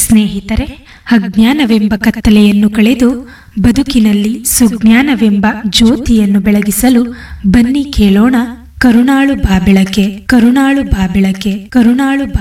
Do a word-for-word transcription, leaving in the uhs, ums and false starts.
ಸ್ನೇಹಿತರೆ, ಅಜ್ಞಾನವೆಂಬ ಕತ್ತಲೆಯನ್ನು ಕಳೆದು ಬದುಕಿನಲ್ಲಿ ಸುಜ್ಞಾನವೆಂಬ ಜ್ಯೋತಿಯನ್ನು ಬೆಳಗಿಸಲು ಬನ್ನಿ ಕೇಳೋಣ ಕರುಣಾಳು ಬಾಬೆಳಕೆ, ಕರುಣಾಳು ಬಾಬೆಳಕೆ, ಕರುಣಾಳು ಬಾ